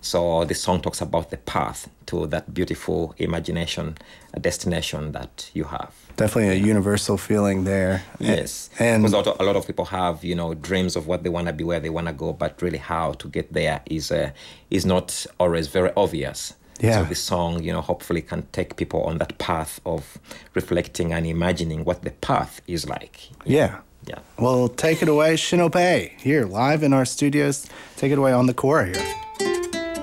So the song talks about the path to that beautiful imagination, a destination that you have. Definitely a universal feeling there. Yes, and because a lot of people have, dreams of what they want to be, where they want to go, but really how to get there is not always very obvious. Yeah. So this song, hopefully can take people on that path of reflecting and imagining what the path is like. Yeah. Yeah. Well, take it away, Shinope, here live in our studios. Take it away on the Kora here.